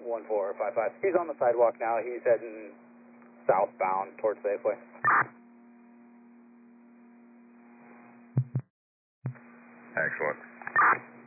1455. He's on the sidewalk now. He's heading southbound towards Safeway. Excellent.